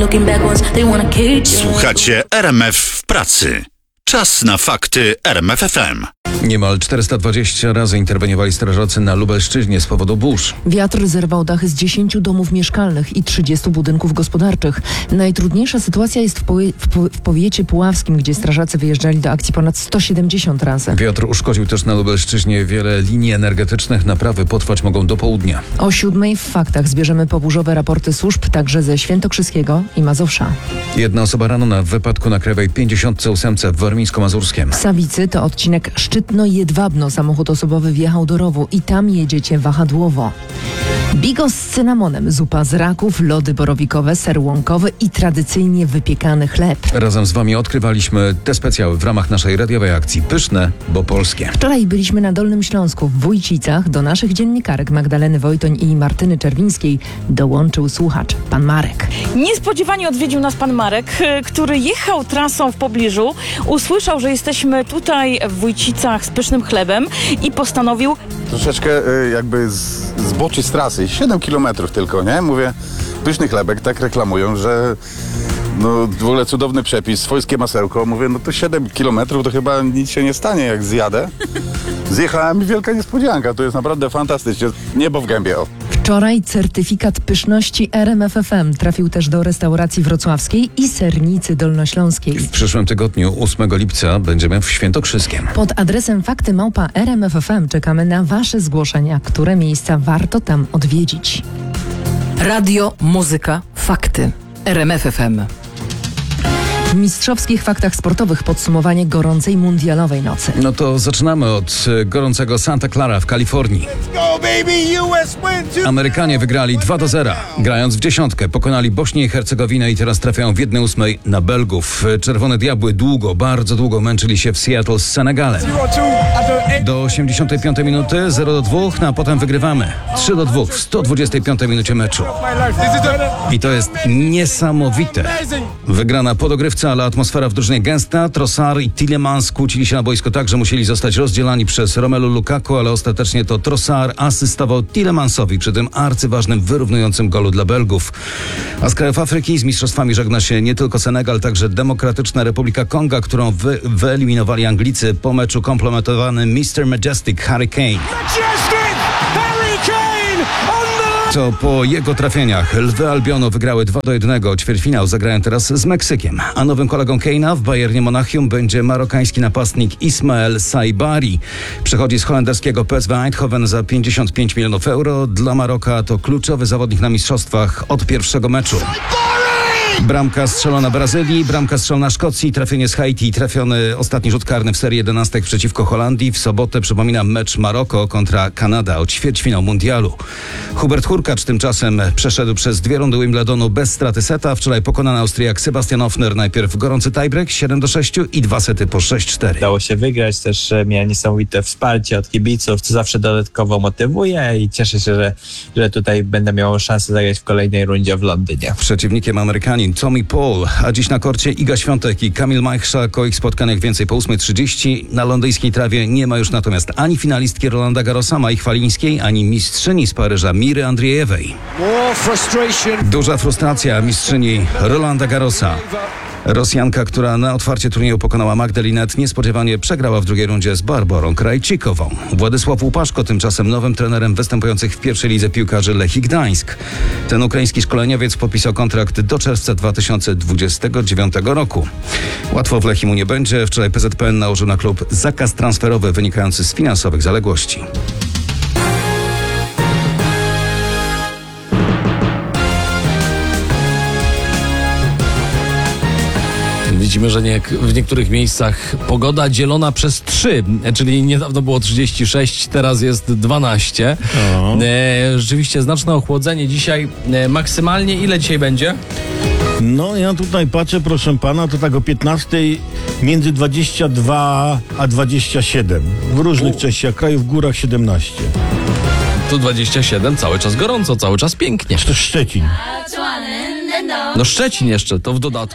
Słuchacie RMF w pracy. Czas na fakty RMF FM. Niemal 420 razy interweniowali strażacy na Lubelszczyźnie z powodu burz. Wiatr zerwał dachy z 10 domów mieszkalnych i 30 budynków gospodarczych. Najtrudniejsza sytuacja jest w powiecie puławskim, gdzie strażacy wyjeżdżali do akcji ponad 170 razy. Wiatr uszkodził też na Lubelszczyźnie wiele linii energetycznych. Naprawy potrwać mogą do południa. O 7:00 w faktach zbierzemy poburzowe raporty służb, także ze Świętokrzyskiego i Mazowsza. Jedna osoba ranna w wypadku na Krajowej 58 w Warmińsko-Mazurskiem. Sawicy to odcinek Szczytno-Jedwabno. Samochód osobowy wjechał do rowu i tam jedziecie wahadłowo. Bigos z cynamonem, zupa z raków, lody borowikowe, ser łąkowy i tradycyjnie wypiekany chleb. Razem z wami odkrywaliśmy te specjały w ramach naszej radiowej akcji Pyszne, bo polskie. Wczoraj byliśmy na Dolnym Śląsku, w Wójcicach. Do naszych dziennikarek Magdaleny Wojtoń i Martyny Czerwińskiej dołączył słuchacz, pan Marek. Niespodziewanie odwiedził nas pan Marek, który jechał trasą w pobliżu, usłyszał, że jesteśmy tutaj w Wójcicach z pysznym chlebem i postanowił... Troszeczkę jakby zboczyć z trasy, 7 kilometrów tylko, nie? Mówię, pyszny chlebek, tak reklamują, że no w ogóle cudowny przepis, swojskie masełko. Mówię, no to 7 kilometrów to chyba nic się nie stanie, jak zjadę. Zjechałem i wielka niespodzianka, to jest naprawdę fantastycznie. Niebo w gębie, o. Wczoraj certyfikat pyszności RMF FM trafił też do restauracji wrocławskiej i sernicy dolnośląskiej. W przyszłym tygodniu, 8 lipca, będziemy w Świętokrzyskiem. Pod adresem fakty@RMF FM czekamy na wasze zgłoszenia, które miejsca warto tam odwiedzić. Radio, muzyka, fakty. RMF FM. W mistrzowskich faktach sportowych podsumowanie gorącej mundialowej nocy. No to zaczynamy od gorącego Santa Clara w Kalifornii. Amerykanie wygrali 2-0. Grając w dziesiątkę pokonali Bośnię i Hercegowinę i teraz trafiają w 1/8 na Belgów. Czerwone Diabły długo, bardzo długo męczyli się w Seattle z Senegalem. Do 85 minuty 0-2, no a potem wygrywamy 3-2 w 125 minucie meczu. I to jest niesamowite. Wygrana po dogrywce, ale atmosfera w drużynie gęsta. Trossard i Tielemans kłócili się na boisku tak, że musieli zostać rozdzielani przez Romelu Lukaku, ale ostatecznie to Trossard asystował Tielemанsowi przy tym arcyważnym, wyrównującym golu dla Belgów. A z krajów Afryki z mistrzostwami żegna się nie tylko Senegal, także Demokratyczna Republika Konga, którą wyeliminowali Anglicy po meczu komplementowany Mr. Majestic Harry Kane. To po jego trafieniach Lwy Albionu wygrały 2-1. Ćwierćfinał zagrają teraz z Meksykiem. A nowym kolegą Kane'a w Bayernie Monachium będzie marokański napastnik Ismael Saibari. Przychodzi z holenderskiego PSV Eindhoven za 55 milionów euro. Dla Maroka to kluczowy zawodnik na mistrzostwach od pierwszego meczu. Bramka strzelona Brazylii, bramka strzelona Szkocji, trafienie z Haiti i trafiony ostatni rzut karny w serii 11 przeciwko Holandii. W sobotę przypomina mecz Maroko kontra Kanada o ćwierćfinał mundialu. Hubert Hurkacz tymczasem przeszedł przez 2 rundy Wimbledonu bez straty seta. Wczoraj pokonany Austriak Sebastian Ofner najpierw gorący tiebreak 7-6 i 2 sety po 6-4. Udało się wygrać, też miałem niesamowite wsparcie od kibiców, co zawsze dodatkowo motywuje i cieszę się, że tutaj będę miał szansę zagrać w kolejnej rundzie w Londynie. Przeciwnikiem Amerykanin Tommy Paul, a dziś na korcie Iga Świątek i Kamil Majchrzak. O ich spotkaniach więcej po 8:30. Na londyńskiej trawie nie ma już natomiast ani finalistki Rolanda Garrosa Mai Chwalińskiej, ani mistrzyni z Paryża Miry Andriejewej. Duża frustracja mistrzyni Rolanda Garrosa. Rosjanka, która na otwarcie turnieju pokonała Magdalinet, niespodziewanie przegrała w drugiej rundzie z Barborą Krajčíkovą. Władysław Łupaszko tymczasem nowym trenerem występujących w pierwszej lidze piłkarzy Lechii Gdańsk. Ten ukraiński szkoleniowiec podpisał kontrakt do czerwca 2029 roku. Łatwo w Lechii mu nie będzie. Wczoraj PZPN nałożył na klub zakaz transferowy wynikający z finansowych zaległości. Widzimy, że w niektórych miejscach pogoda dzielona przez 3, czyli niedawno było 36, teraz jest 12. Rzeczywiście znaczne ochłodzenie dzisiaj. Maksymalnie ile dzisiaj będzie? No ja tutaj patrzę, proszę pana, to tak o 15 między 22 a 27. W różnych częściach kraju, w górach 17. Tu 27, cały czas gorąco, cały czas pięknie. To Szczecin. No Szczecin jeszcze, to w dodatku.